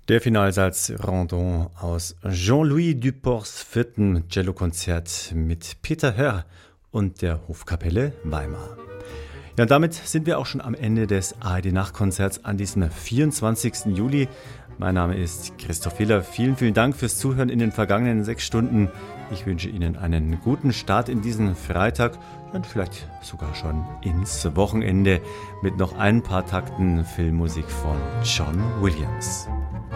Der Finalsatz Rondon aus Jean-Louis Duports 4. Cellokonzert mit Peter Hörr und der Hofkapelle Weimar. Ja, und damit sind wir auch schon am Ende des ARD-Nachtkonzerts an diesem 24. Juli. Mein Name ist Christoph Hiller. Vielen, vielen Dank fürs Zuhören in den vergangenen 6 Stunden. Ich wünsche Ihnen einen guten Start in diesen Freitag und vielleicht sogar schon ins Wochenende mit noch ein paar Takten Filmmusik von John Williams.